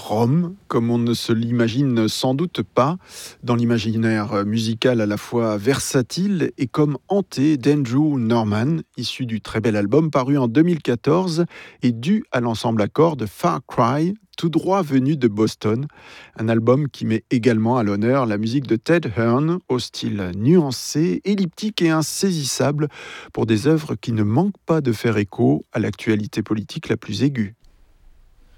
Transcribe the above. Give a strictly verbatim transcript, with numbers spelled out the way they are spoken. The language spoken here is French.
Rome, comme on ne se l'imagine sans doute pas, dans l'imaginaire musical à la fois versatile et comme hanté d'Andrew Norman, issu du très bel album paru en deux mille quatorze et dû à l'ensemble à cordes Far Cry, tout droit venu de Boston. Un album qui met également à l'honneur la musique de Ted Hearn, au style nuancé, elliptique et insaisissable, pour des œuvres qui ne manquent pas de faire écho à l'actualité politique la plus aiguë.